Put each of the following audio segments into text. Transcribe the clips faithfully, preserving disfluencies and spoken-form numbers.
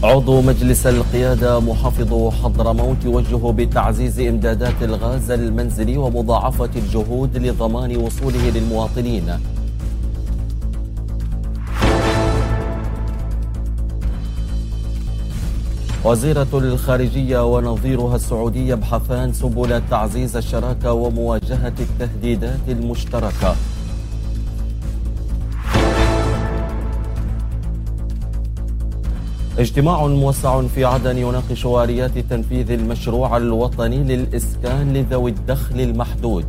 عضو مجلس القيادة محافظ حضرموت يوجه بتعزيز إمدادات الغاز المنزلي ومضاعفة الجهود لضمان وصوله للمواطنين. وزيرة الخارجية ونظيرها السعودي يبحثان سبل تعزيز الشراكة ومواجهة التهديدات المشتركة. اجتماع موسع في عدن يناقش آليات تنفيذ المشروع الوطني للإسكان لذوي الدخل المحدود.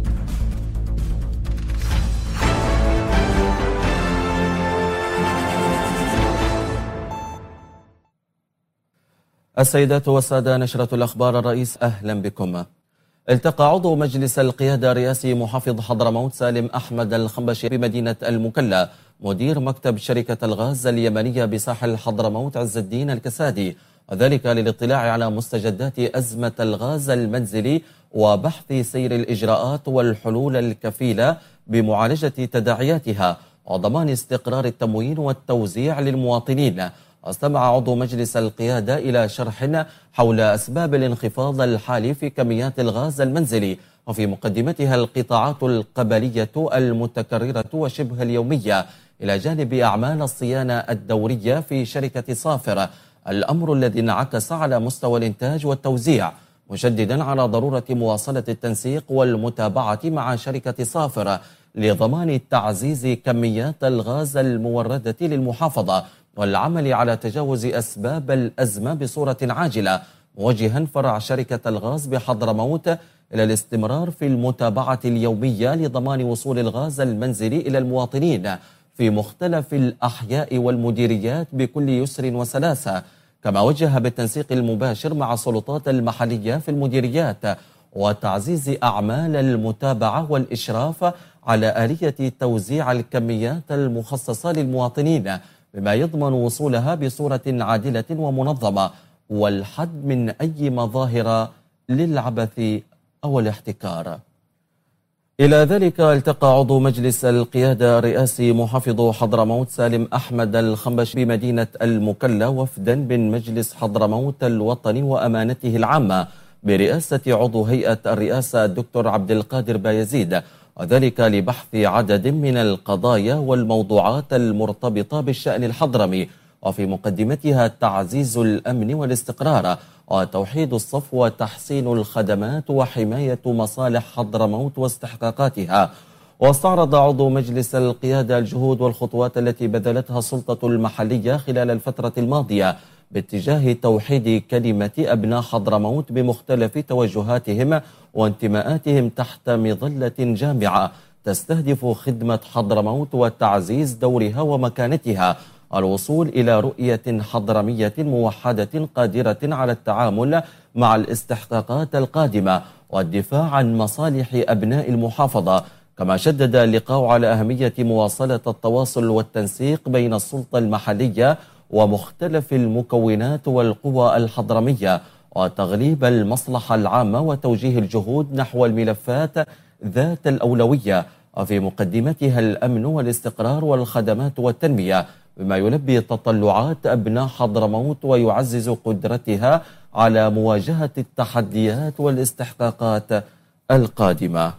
السيدات والسادة، نشرة الأخبار الرئيس، أهلا بكم. التقى عضو مجلس القيادة الرئاسي محافظ حضرموت سالم أحمد الخنبشي بمدينة المكلا مدير مكتب شركة الغاز اليمنية بساحل حضرموت عز الدين الكسادي، وذلك للاطلاع على مستجدات أزمة الغاز المنزلي وبحث سير الإجراءات والحلول الكفيلة بمعالجة تداعياتها وضمان استقرار التموين والتوزيع للمواطنين. واستمع عضو مجلس القيادة إلى شرح حول أسباب الانخفاض الحالي في كميات الغاز المنزلي، وفي مقدمتها القطاعات القبلية المتكررة وشبه اليومية، إلى جانب أعمال الصيانة الدورية في شركة صافر، الأمر الذي انعكس على مستوى الإنتاج والتوزيع، مشددا على ضرورة مواصلة التنسيق والمتابعة مع شركة صافر لضمان تعزيز كميات الغاز الموردة للمحافظة والعمل على تجاوز أسباب الأزمة بصورة عاجلة، موجها فرع شركة الغاز بحضرموت إلى الاستمرار في المتابعة اليومية لضمان وصول الغاز المنزلي إلى المواطنين في مختلف الأحياء والمديريات بكل يسر وسلاسة، كما وجه بالتنسيق المباشر مع السلطات المحلية في المديريات وتعزيز أعمال المتابعة والإشراف على آلية توزيع الكميات المخصصة للمواطنين بما يضمن وصولها بصورة عادلة ومنظمة والحد من أي مظاهر للعبث أو الاحتكار. إلى ذلك التقى عضو مجلس القيادة الرئاسي محافظ حضرموت سالم أحمد الخنبشي بمدينة المكلا وفدا من مجلس حضرموت الوطني وأمانته العامة برئاسة عضو هيئة الرئاسة الدكتور عبد القادر بايزيد، وذلك لبحث عدد من القضايا والموضوعات المرتبطة بالشأن الحضرمي، وفي مقدمتها تعزيز الأمن والاستقرار وتوحيد الصف وتحسين الخدمات وحماية مصالح حضرموت واستحقاقاتها. واستعرض عضو مجلس القيادة الجهود والخطوات التي بذلتها السلطة المحلية خلال الفترة الماضية باتجاه توحيد كلمة أبناء حضرموت بمختلف توجهاتهم وانتماءاتهم تحت مظلة جامعة تستهدف خدمة حضرموت وتعزيز دورها ومكانتها، الوصول إلى رؤية حضرمية موحدة قادرة على التعامل مع الاستحقاقات القادمة والدفاع عن مصالح أبناء المحافظة. كما شدد اللقاء على أهمية مواصلة التواصل والتنسيق بين السلطة المحلية ومختلف المكونات والقوى الحضرمية وتغليب المصلحة العامة وتوجيه الجهود نحو الملفات ذات الأولوية، وفي مقدمتها الأمن والاستقرار والخدمات والتنمية، بما يلبي تطلعات أبناء حضرموت ويعزز قدرتها على مواجهة التحديات والاستحقاقات القادمة.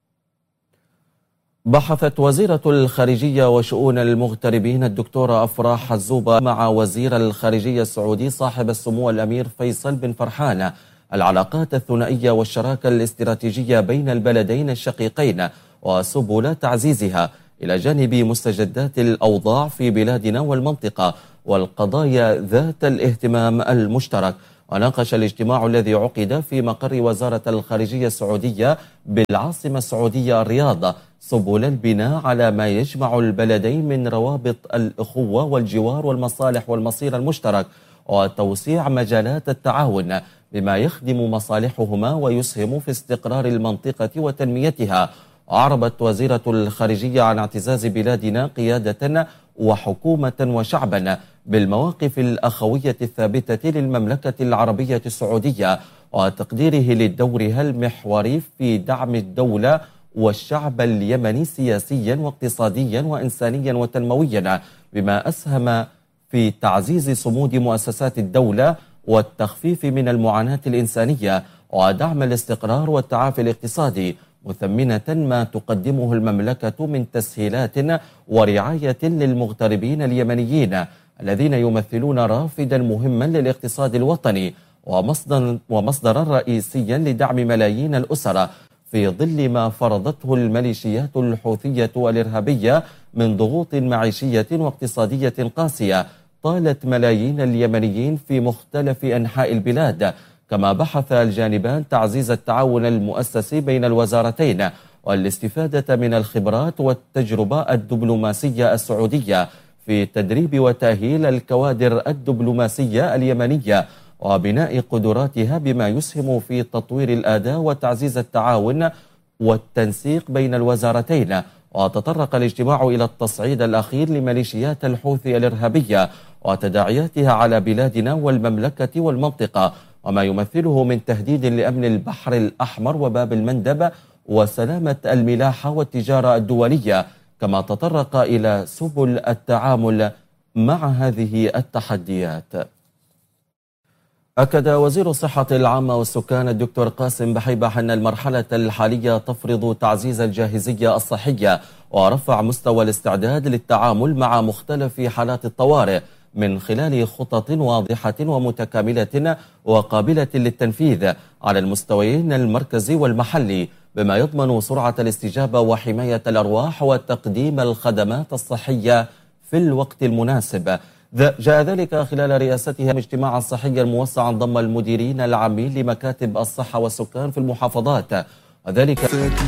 بحثت وزيرة الخارجية وشؤون المغتربين الدكتورة أفراح الزوبة مع وزير الخارجية السعودي صاحب السمو الأمير فيصل بن فرحان العلاقات الثنائية والشراكة الاستراتيجية بين البلدين الشقيقين وسبل تعزيزها، إلى جانب مستجدات الأوضاع في بلادنا والمنطقة والقضايا ذات الاهتمام المشترك. وناقش الاجتماع الذي عقد في مقر وزارة الخارجية السعودية بالعاصمة السعودية الرياض سبل البناء على ما يجمع البلدين من روابط الأخوة والجوار والمصالح والمصير المشترك وتوسيع مجالات التعاون بما يخدم مصالحهما ويسهم في استقرار المنطقة وتنميتها. أعربت وزيرة الخارجية عن اعتزاز بلادنا قيادة وحكومة وشعبا بالمواقف الأخوية الثابتة للمملكة العربية السعودية وتقديره لدورها المحوري في دعم الدولة والشعب اليمني سياسيا واقتصاديا وإنسانيا وتنمويا، بما أسهم في تعزيز صمود مؤسسات الدولة والتخفيف من المعاناة الإنسانية ودعم الاستقرار والتعافي الاقتصادي، مثمنة ما تقدمه المملكة من تسهيلات ورعاية للمغتربين اليمنيين الذين يمثلون رافدا مهما للاقتصاد الوطني ومصدر ومصدرا رئيسيا لدعم ملايين الأسر في ظل ما فرضته الميليشيات الحوثية الإرهابية من ضغوط معيشية واقتصادية قاسية طالت ملايين اليمنيين في مختلف أنحاء البلاد. كما بحث الجانبان تعزيز التعاون المؤسسي بين الوزارتين والاستفادة من الخبرات والتجربة الدبلوماسية السعودية في تدريب وتأهيل الكوادر الدبلوماسية اليمنية وبناء قدراتها بما يسهم في تطوير الأداء وتعزيز التعاون والتنسيق بين الوزارتين. وتطرق الاجتماع إلى التصعيد الأخير لميليشيات الحوثي الإرهابية وتداعياتها على بلادنا والمملكة والمنطقة وما يمثله من تهديد لأمن البحر الأحمر وباب المندب وسلامة الملاحة والتجارة الدولية، كما تطرق إلى سبل التعامل مع هذه التحديات. أكد وزير الصحة العامة والسكان الدكتور قاسم بحيبة أن المرحلة الحالية تفرض تعزيز الجاهزية الصحية ورفع مستوى الاستعداد للتعامل مع مختلف حالات الطوارئ من خلال خطط واضحة ومتكاملة وقابلة للتنفيذ على المستويين المركزي والمحلي، بما يضمن سرعة الاستجابة وحماية الأرواح وتقديم الخدمات الصحية في الوقت المناسب. جاء ذلك خلال رئاستها اجتماعا صحيا موسعا ضم المديرين العامين لمكاتب الصحة والسكان في المحافظات، وذلك